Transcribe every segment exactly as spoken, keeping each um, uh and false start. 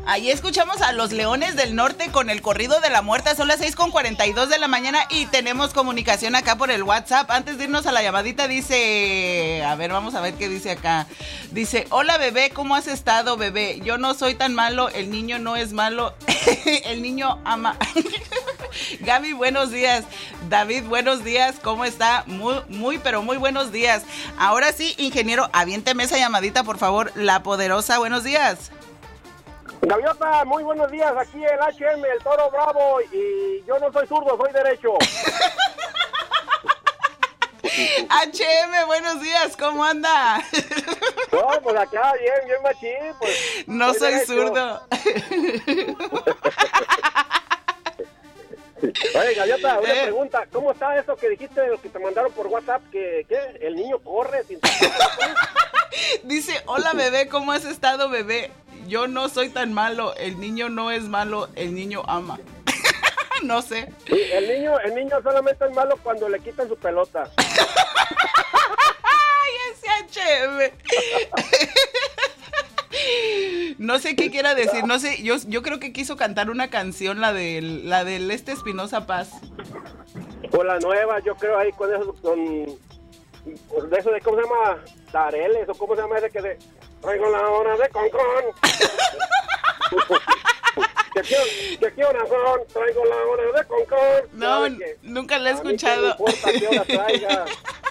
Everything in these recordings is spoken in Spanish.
Ahí escuchamos a los Leones del Norte con el corrido de la muerta. Son las seis con cuarenta y dos de la mañana y tenemos comunicación acá por el WhatsApp. Antes de irnos a la llamadita dice... A ver, vamos a ver qué dice acá. Dice, hola bebé, ¿cómo has estado, bebé? Yo no soy tan malo, el niño no es malo, el niño ama. Gaby, buenos días. David, buenos días. ¿Cómo está? Muy, muy, pero muy buenos días. Ahora sí, ingeniero, aviénteme esa llamadita, por favor. La Poderosa, buenos días. Gaviota, muy buenos días, aquí el H M, el Toro Bravo, y yo no soy zurdo, soy derecho. H M, buenos días, ¿cómo anda? No, pues acá, bien, bien machín, pues. No soy, soy zurdo. Oye, Gaviota, una eh. pregunta, ¿cómo está eso que dijiste de lo que te mandaron por WhatsApp, que, ¿qué? El niño corre sin... Dice, hola bebé, ¿cómo has estado, bebé? Yo no soy tan malo, el niño no es malo, el niño ama. No sé. Sí, el niño, el niño solamente es malo cuando le quitan su pelota. Ay, ese H M. No sé qué quiera decir, no sé, yo, yo creo que quiso cantar una canción, la del, la del este Espinosa Paz. O la nueva, yo creo ahí con eso, con, de eso de, ¿cómo se llama? Tareles, o ¿cómo se llama ese que de... Traigo la hora de concón. Que aquí una son, traigo la hora de concón. No, que, nunca la he escuchado. No importa qué hora traiga.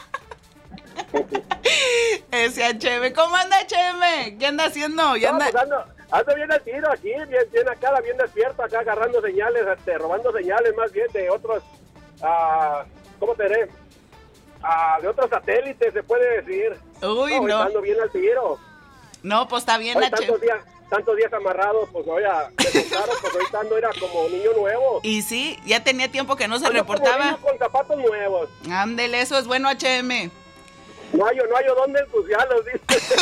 Ese H M, ¿cómo anda H M? ¿Qué anda haciendo? ¿Ya no, anda? Pues ando, ando bien al tiro aquí, bien, bien acá, bien despierto, acá agarrando señales, este, robando señales más bien de otros, uh, ¿cómo te diré? Uh, de otros satélites, se puede decir. Uy, no. no. Ando bien al tiro. No, pues está bien, Hoy, H M. Tantos días, tantos días amarrados, pues oiga, me contaron, pues ahorita ando, era como niño nuevo. Y sí, ya tenía tiempo que no se ando reportaba. Como niño con zapatos nuevos. Ándele, eso es bueno, H M. No hay, no hay dónde ensuciarlos, dice.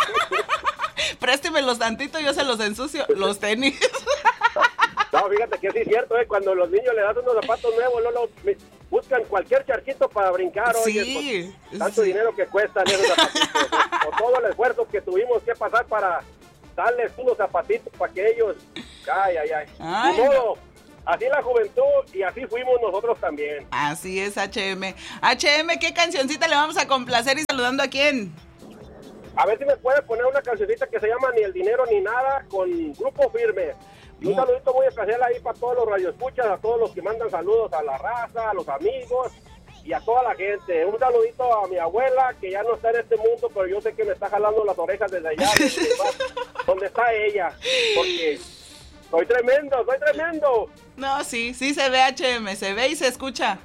Préstemelos tantito, yo se los ensucio, los tenis. No, fíjate que sí es cierto, ¿eh? Cuando los niños le dan unos zapatos nuevos, Lolo, buscan cualquier charquito para brincar, sí, oye, pues, tanto sí. dinero que cuestan esos zapatitos, ¿eh? O todo el esfuerzo que tuvimos que pasar para darles unos zapatitos para que ellos, ay, ay, ay, ay de modo, no. Así la juventud y así fuimos nosotros también. Así es, H M. H M, ¿qué cancioncita le vamos a complacer y saludando a quién? A ver si me puede poner una cancioncita que se llama Ni el Dinero Ni Nada con Grupo Firme. Y un saludito muy especial ahí para todos los radioescuchas, a todos los que mandan saludos a la raza, a los amigos y a toda la gente. Un saludito a mi abuela, que ya no está en este mundo, pero yo sé que me está jalando las orejas desde allá, desde donde está ella, porque soy tremendo, soy tremendo. No, sí, sí se ve, H M, se ve y se escucha.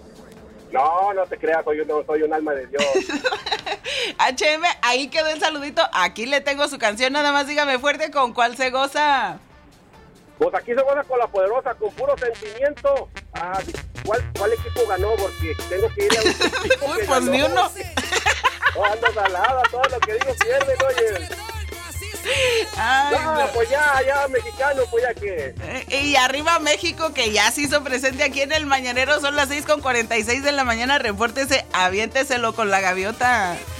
No, no te creas, soy un, soy un alma de Dios. H M, ahí quedó el saludito, aquí le tengo su canción, nada más dígame fuerte con cuál se goza. Pues aquí se goza con La Poderosa, con puro sentimiento. Ah, ¿cuál, ¿Cuál equipo ganó? Porque tengo que ir a un equipo Uy, que pues ganó. ni uno. Oh, ando salada, todo lo que digo pierden, oye. Ay, no, no, pues ya, ya, mexicano, pues ya que... Y arriba México, que ya se hizo presente aquí en el Mañanero, son las seis con cuarenta y seis de la mañana, repórtese, aviénteselo con la gaviota.